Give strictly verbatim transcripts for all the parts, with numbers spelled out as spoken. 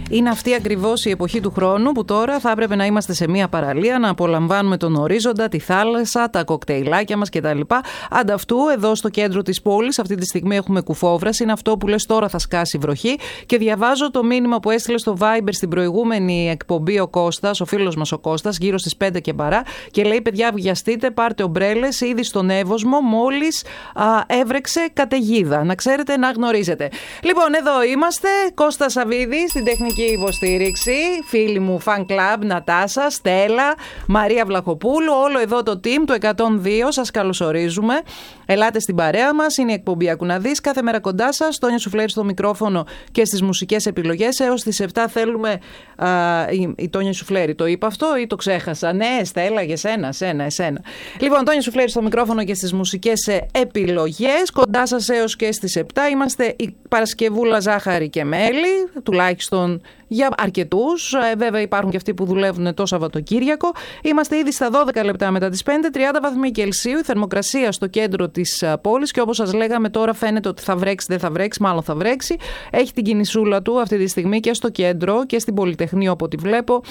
Είναι αυτή ακριβώς η εποχή του χρόνου που τώρα θα έπρεπε να είμαστε σε μια παραλία, να απολαμβάνουμε τον ορίζοντα, τη θάλασσα, τα κοκτέιλάκια μας κτλ. Ανταυτού, εδώ στο κέντρο της πόλης, αυτή τη στιγμή έχουμε κουφόβραση. Είναι αυτό που λες τώρα θα σκάσει βροχή. Και διαβάζω το μήνυμα που έστειλε στο Viber στην προηγούμενη εκπομπή ο Κώστας, ο φίλος μας ο Κώστας, γύρω στις πέντε και παρά. Και λέει: παιδιά, βιαστείτε, πάρτε ομπρέλες. Ήδη στον Εύωσμο μόλις α, έβρεξε καταιγίδα. Να ξέρετε, να γνωρίζετε. Λοιπόν, εδώ είμαστε. Κώστας Σαββίδη στην τεχνική υποστήριξη. Φίλοι μου, fan club, Νατάσα, Στέλλα, Μαρία Βλαχοπούλου. Όλο εδώ το team του εκατόν δύο. Σας καλωσορίζουμε. Ελάτε στην παρέα μας. Είναι η εκπομπή Άκου να δεις. Κάθε μέρα κοντά σας. Τόνια Σουφλέρη στο μικρόφωνο και στις μουσικές επιλογές. Έως τις επτά θέλουμε. Α, η, η Τόνια Σουφλέρη το είπα αυτό ή το ξέχασα? Ναι, Στέλλα, για σένα, σένα, εσένα. Λοιπόν, Τόνια Σουφλέρη στο μικρόφωνο και στις μουσικές επιλογές. Κοντά σας έως και στις επτά. Είμαστε η Παρασκευούλα Ζάχαρη και Μέλι, τουλάχιστον για αρκετούς. Ε, βέβαια υπάρχουν και αυτοί που δουλεύουν το Σαββατοκύριακο. Είμαστε ήδη στα δώδεκα λεπτά μετά τις πέντε, τριάντα βαθμοί Κελσίου, η θερμοκρασία στο κέντρο της πόλης και όπως σας λέγαμε τώρα φαίνεται ότι θα βρέξει, δεν θα βρέξει, μάλλον θα βρέξει. Έχει την κινησούλα του αυτή τη στιγμή και στο κέντρο και στην Πολυτεχνείο από ό,τι βλέπω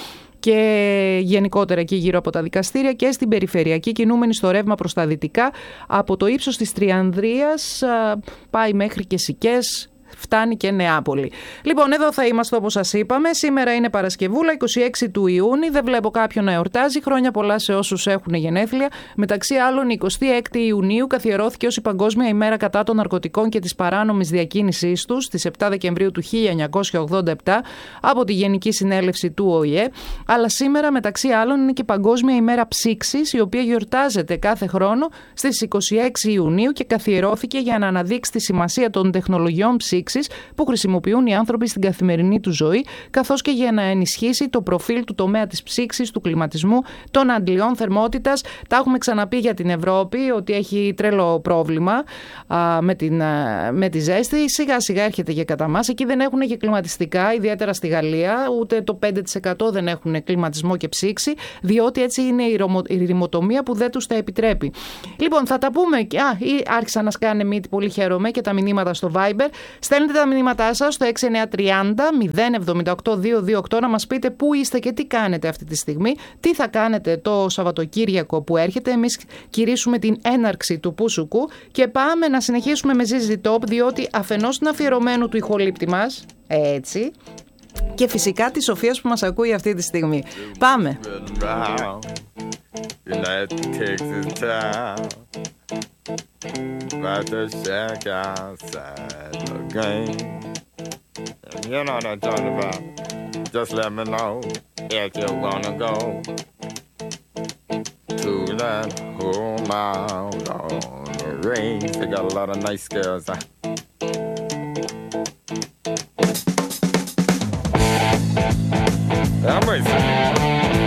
και γενικότερα εκεί γύρω από τα δικαστήρια και στην περιφερειακή κινούμενη στο ρεύμα προς τα δυτικά από το ύψος της Τριανδρίας πάει μέχρι και Σικές. Φτάνει και Νεάπολη. Λοιπόν, εδώ θα είμαστε όπως σας είπαμε. Σήμερα είναι Παρασκευούλα, είκοσι έξι του Ιούνιου. Δεν βλέπω κάποιον να εορτάζει. Χρόνια πολλά σε όσους έχουν γενέθλια. Μεταξύ άλλων, εικοστή έκτη Ιουνίου καθιερώθηκε ως η Παγκόσμια ημέρα κατά των ναρκωτικών και της παράνομης διακίνησής τους στις επτά Δεκεμβρίου του χίλια εννιακόσια ογδόντα επτά από τη Γενική Συνέλευση του Ο Η Ε. Αλλά σήμερα, μεταξύ άλλων, είναι και Παγκόσμια ημέρα ψήξης, η οποία γιορτάζεται κάθε χρόνο στις είκοσι έξι Ιουνίου και καθιερώθηκε για να αναδείξει τη σημασία των τεχνολογιών ψήξης που χρησιμοποιούν οι άνθρωποι στην καθημερινή του ζωή, καθώς και για να ενισχύσει το προφίλ του τομέα της ψήξης, του κλιματισμού, των αντλιών θερμότητας. Τα έχουμε ξαναπεί για την Ευρώπη ότι έχει τρελό πρόβλημα α, με, την, α, με τη ζέστη. Σιγά σιγά έρχεται και κατά μας. Εκεί δεν έχουν και κλιματιστικά, ιδιαίτερα στη Γαλλία, ούτε το πέντε τοις εκατό δεν έχουν κλιματισμό και ψήξη, διότι έτσι είναι η, ρομο, η ρημοτομία που δεν τους τα επιτρέπει. Λοιπόν, θα τα πούμε. Α, ή άρχισα να σκάνε μύτη, πολύ χαίρομαι, και τα μηνύματα στο Viber. Στέλνετε τα μηνύματά σας στο έξι εννιά τριάντα μηδέν εβδομήντα οκτώ διακόσια είκοσι οκτώ να μας πείτε πού είστε και τι κάνετε αυτή τη στιγμή, τι θα κάνετε το Σαββατοκύριακο που έρχεται. Εμείς κηρύσουμε την έναρξη του Πούσουκου και πάμε να συνεχίσουμε με ζι ζι Top, διότι αφενός είναι αφιερωμένο του ηχολήπτη μας, έτσι, και φυσικά τη Σοφίας που μας ακούει αυτή τη στιγμή. Πάμε! About to shack outside the game. And you know what I'm talking about. Just let me know if you wanna go to that home out on the range. They got a lot of nice girls. Huh?